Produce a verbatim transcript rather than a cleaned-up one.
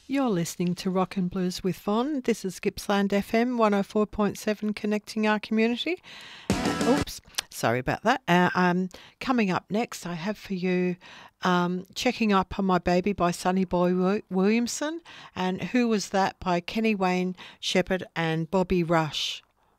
You're listening to Rock and Blues with Von. This is Gippsland F M one oh four point seven, connecting our community. Uh, oops, sorry about that. Uh, um, coming up next, I have for you um, Checking Up on My Baby by Sonny Boy Wi- Williamson, and Who Was That by Kenny Wayne Shepherd and Bobby Rush.